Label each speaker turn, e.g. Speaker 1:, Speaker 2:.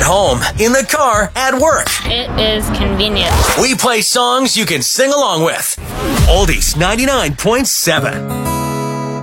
Speaker 1: home, in the car, at work.
Speaker 2: It is convenient.
Speaker 1: We play songs you can sing along with. Oldies 99.7.